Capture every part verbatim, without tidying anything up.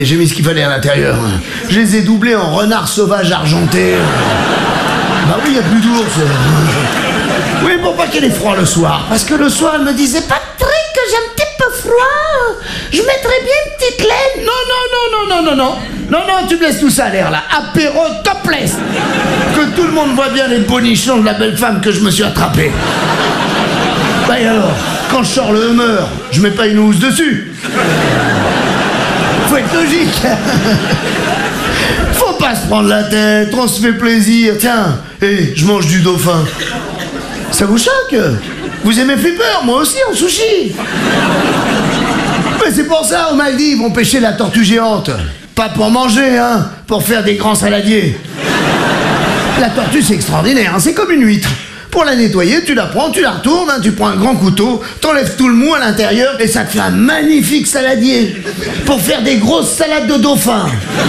Et j'ai mis ce qu'il fallait à l'intérieur. Je les ai doublés en renard sauvage argenté. Bah oui, il n'y a plus d'ours. Oui, pour pas qu'elle ait froid le soir. Parce que le soir, elle me disait, Patrick, j'ai un petit peu froid. Je mettrais bien une petite laine. Non, non, non, non, non, non, non. Non, non, tu me laisses tout ça à l'air, là. Apéro topless. Que tout le monde voit bien les bonichons de la belle femme que je me suis attrapé. Bah et alors, quand je sors le humeur, je mets pas une housse dessus. Faut être logique. Faut pas se prendre la tête, on se fait plaisir. Tiens, hé, je mange du dauphin. Ça vous choque? Vous aimez flipper? Moi aussi, en sushi. Mais c'est pour ça, aux Maldives, on pêchait la tortue géante. Pas pour manger, hein, pour faire des grands saladiers. La tortue, c'est extraordinaire, hein, c'est comme une huître. Pour la nettoyer, tu la prends, tu la retournes, hein, tu prends un grand couteau, t'enlèves tout le mou à l'intérieur et ça te fait un magnifique saladier pour faire des grosses salades de dauphin.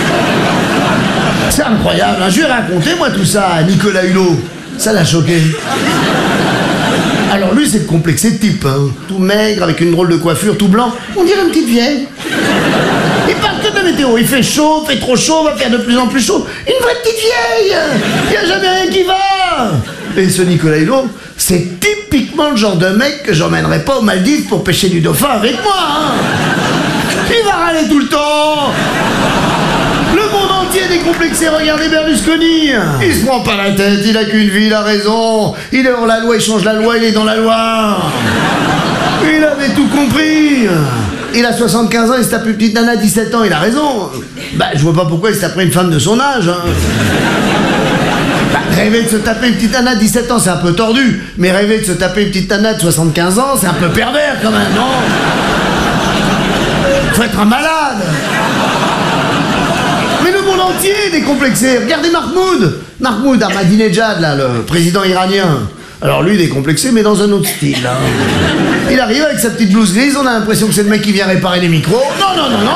C'est incroyable, hein, je lui ai raconté moi tout ça à Nicolas Hulot. Ça l'a choqué. Alors lui, c'est le complexé de type, hein, tout maigre, avec une drôle de coiffure, tout blanc. On dirait une petite vieille. Il parle que de la météo, il fait chaud, fait trop chaud, va faire de plus en plus chaud. Une vraie petite vieille. Il n'y a jamais rien qui va. Et ce Nicolas Hulot, c'est typiquement le genre de mec que j'emmènerais pas aux Maldives pour pêcher du dauphin avec moi, hein. Il va râler tout le temps. Le monde entier est décomplexé, regardez Berlusconi. Il se prend pas la tête, il a qu'une vie, il a raison. Il est hors la loi, il change la loi, il est dans la loi. Il avait tout compris. Il a soixante-quinze ans, il se tape une petite nana, dix-sept ans, il a raison. Bah, je vois pas pourquoi il se taperait une femme de son âge, hein. Bah, rêver de se taper une petite nana de dix-sept ans, c'est un peu tordu. Mais rêver de se taper une petite nana de soixante-quinze ans, c'est un peu pervers quand même, non? Faut être un malade. Mais le monde entier est décomplexé. Regardez Mahmoud. Mahmoud Ahmadinejad, là, le président iranien. Alors lui, décomplexé, mais dans un autre style, hein. Il arrive avec sa petite blouse grise, on a l'impression que c'est le mec qui vient réparer les micros. Non, non, non, non.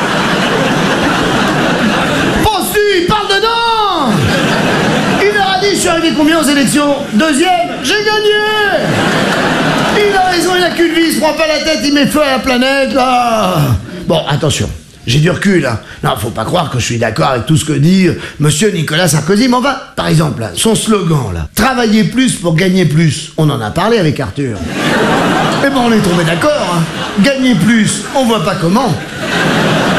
Penses-tu, il parle dedans. Il leur a dit, je suis arrivé combien aux élections? Deuxième, j'ai gagné. Il a raison, il a qu'une vie, il se prend pas la tête, il met feu à la planète, là. Bon, attention, j'ai du recul, hein. Non, faut pas croire que je suis d'accord avec tout ce que dit euh, monsieur Nicolas Sarkozy, mais enfin, par exemple, là, son slogan, là, travailler plus pour gagner plus, on en a parlé avec Arthur. Mais bon, on est tombé d'accord, hein. Gagner plus, on voit pas comment.